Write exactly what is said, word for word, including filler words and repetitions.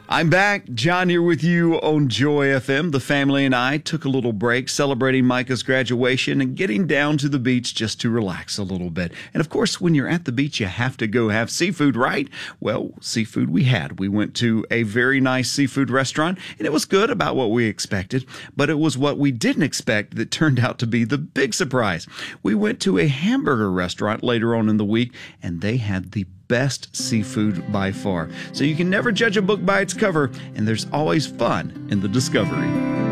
I'm back. John here with you on Joy F M. The family and I took a little break celebrating Micah's graduation and getting down to the beach just to relax a little bit. And of course, when you're at the beach, you have to go have seafood, right? Well, seafood we had. We went to a very nice seafood restaurant, and it was good, about what we expected. But it was what we didn't expect that turned out to be the big surprise. We went to a hamburger restaurant later on in the week, and they had the best seafood by far. So you can never judge a book by its cover, and there's always fun in the discovery.